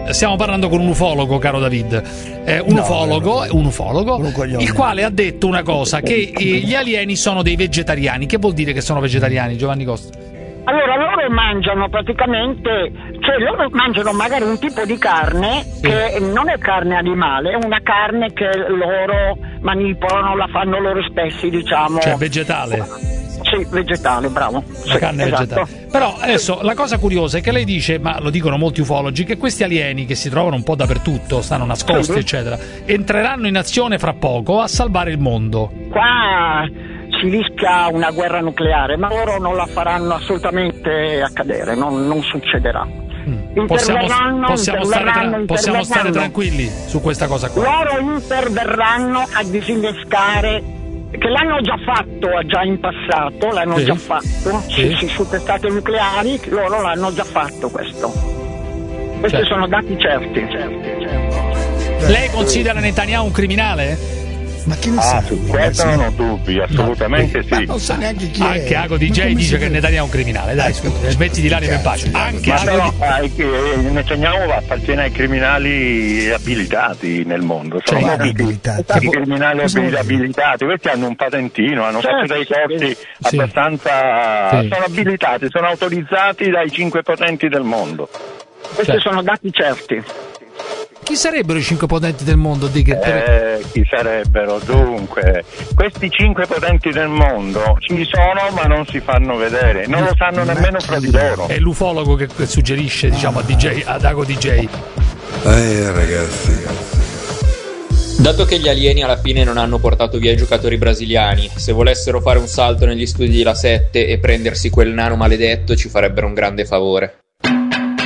stiamo parlando con un ufologo, caro David. Un ufologo, il quale ha detto una cosa, che gli alieni sono dei vegetariani. Che vuol dire che sono vegetariani, Giovanni Costa? Allora, loro mangiano praticamente, cioè loro mangiano magari un tipo di carne che non è carne animale, è una carne che loro manipolano, la fanno loro stessi, diciamo. Cioè vegetale. Sì, vegetale, bravo. La carne vegetale. Però adesso la cosa curiosa è che lei dice, ma lo dicono molti ufologi, che questi alieni che si trovano un po' dappertutto, stanno nascosti, eccetera, entreranno in azione fra poco a salvare il mondo. Qua si rischia una guerra nucleare, ma loro non la faranno assolutamente accadere, non succederà. Possiamo stare tranquilli su questa cosa qua. Loro interverranno a disinnescare, che l'hanno già fatto già in passato, l'hanno già fatto su testate nucleari, loro l'hanno già fatto questo. Questi sono dati certi. Lei considera Netanyahu un criminale? Ma che ne sa? Su questo non ho dubbi, assolutamente sì. Ma non sa neanche chi è. Anche Ago DJ dice che Netanyahu è un criminale. Dai, smetti di l'anima in pace. Anche Netanyahu appartiene ai criminali abilitati nel mondo. Sono i criminali abilitati. Questi hanno un patentino, hanno fatto dei corsi abbastanza. Sono abilitati, sono autorizzati dai 5 potenti del mondo. Questi sono dati certi. Chi sarebbero i 5 potenti del mondo? Chi sarebbero? Dunque, questi 5 potenti del mondo ci sono ma non si fanno vedere, non lo sanno nemmeno fra di loro. È l'ufologo che suggerisce, diciamo, ad Ago DJ. Ragazzi. Dato che gli alieni alla fine non hanno portato via i giocatori brasiliani, se volessero fare un salto negli studi di La 7 e prendersi quel nano maledetto ci farebbero un grande favore.